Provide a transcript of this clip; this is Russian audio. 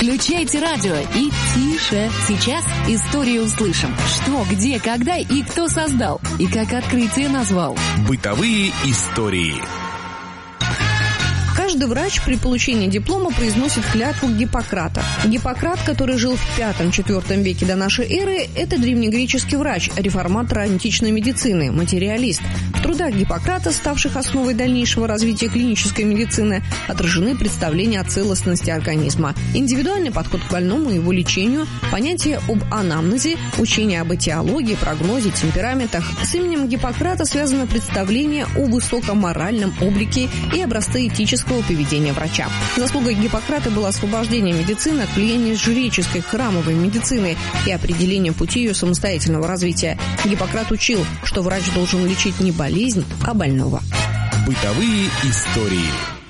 Включайте радио и тише. Сейчас историю услышим. Что, где, когда и кто создал. И как открытие назвал. Бытовые истории. Каждый врач при получении диплома произносит клятву Гиппократа. Гиппократ, который жил в V-IV веке до нашей эры, это древнегреческий врач, реформатор античной медицины, материалист. В трудах Гиппократа, ставших основой дальнейшего развития клинической медицины, отражены представления о целостности организма, индивидуальный подход к больному и его лечению, понятие об анамнезе, учение об этиологии, прогнозе, темпераментах. С именем Гиппократа связано представление о высоком моральном облике и образцы этического поведения врача. Заслугой Гиппократа было освобождение медицины от влияния жреческой храмовой медицины и определение пути ее самостоятельного развития. Гиппократ учил, что врач должен лечить не болезнь, а больного. Бытовые истории.